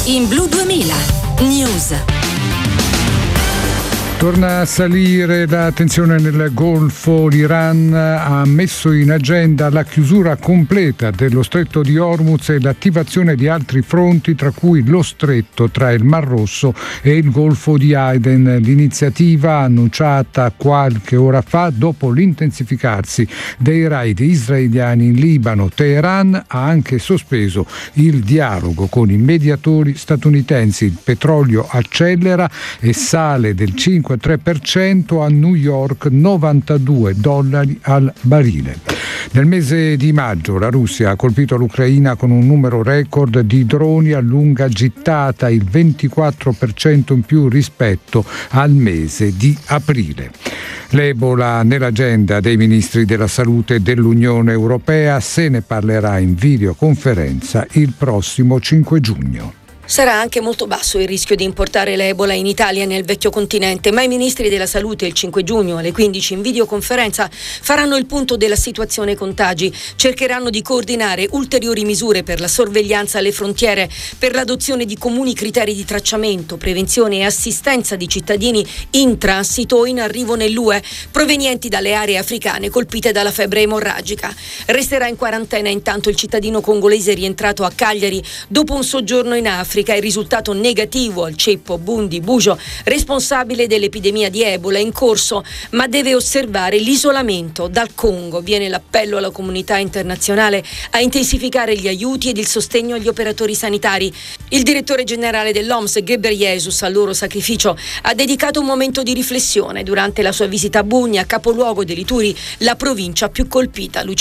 in Blu 2000 News. Torna a salire la tensione nel Golfo. L'Iran ha messo in agenda la chiusura completa dello stretto di Hormuz e l'attivazione di altri fronti, tra cui lo stretto tra il Mar Rosso e il Golfo di Aden. L'iniziativa, annunciata qualche ora fa dopo l'intensificarsi dei raid israeliani in Libano. Teheran ha anche sospeso il dialogo con i mediatori statunitensi. Il petrolio accelera e sale del 5,3% a New York, $92 al barile. Nel mese di maggio la Russia ha colpito l'Ucraina con un numero record di droni a lunga gittata, il 24% in più rispetto al mese di aprile. L'Ebola nell'agenda dei ministri della salute dell'Unione Europea, se ne parlerà in videoconferenza il prossimo 5 giugno. Sarà anche molto basso il rischio di importare l'Ebola in Italia e nel vecchio continente, ma i ministri della salute il 5 giugno alle 15 in videoconferenza faranno il punto della situazione contagi, cercheranno di coordinare ulteriori misure per la sorveglianza alle frontiere, per l'adozione di comuni criteri di tracciamento, prevenzione e assistenza di cittadini in transito o in arrivo nell'UE provenienti dalle aree africane colpite dalla febbre emorragica. Resterà in quarantena intanto il cittadino congolese rientrato a Cagliari dopo un soggiorno in Africa. È risultato negativo al ceppo Bundi Bujo, responsabile dell'epidemia di Ebola in corso, ma deve osservare l'isolamento. Dal Congo viene l'appello alla comunità internazionale a intensificare gli aiuti ed il sostegno agli operatori sanitari. Il direttore generale dell'OMS, Ghebreyesus, al loro sacrificio, ha dedicato un momento di riflessione durante la sua visita a Bunia, capoluogo dell'Ituri, la provincia più colpita.